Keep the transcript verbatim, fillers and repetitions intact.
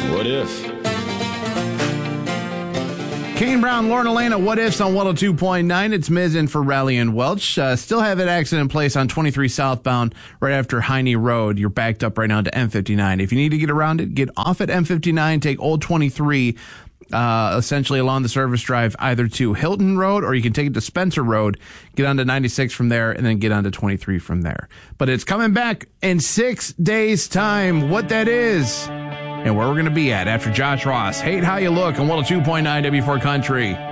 What if? Kane Brown, Lauren Elena, What Ifs on one oh two point nine. It's Miz in for Raleigh and Welch. Uh, still have an accident in place on twenty-three southbound right after Heine Road. You're backed up right now to M fifty-nine. If you need to get around it, get off at M fifty-nine, take Old twenty-three, uh, essentially along the service drive either to Hilton Road or you can take it to Spencer Road, get onto ninety-six from there, and then get onto twenty-three from there. But it's coming back in six days' time. What that is and where we're going to be at after Josh Ross. Hate How You Look on one oh two point nine W four Country.